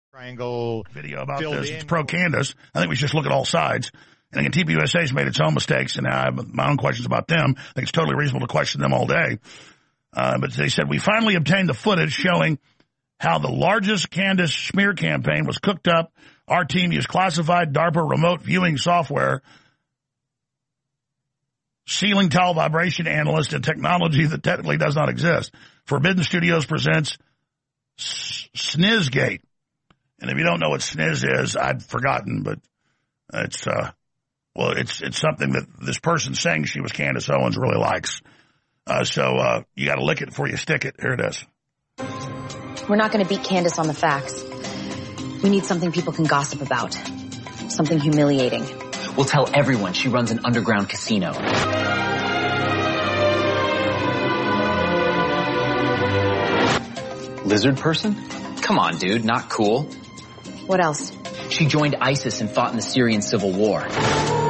Triangle video about this. It's pro Candace. I think we should just look at all sides. And again, TPUSA's made its own mistakes, and I have my own questions about them. I think it's totally reasonable to question them all day. But they said, we finally obtained the footage showing how the largest Candace smear campaign was cooked up. Our team used classified DARPA remote viewing software, ceiling tile vibration analyst, and technology that technically does not exist. Forbidden Studios presents Snizgate. And if you don't know what Sniz is, I'd forgotten, but it's something that this person saying she was Candace Owens really likes. So you got to lick it before you stick it. Here it is. We're not going to beat Candace on the facts. We need something people can gossip about. Something humiliating. We'll tell everyone she runs an underground casino. Lizard person? Come on, dude, not cool. What else? She joined ISIS and fought in the Syrian civil war.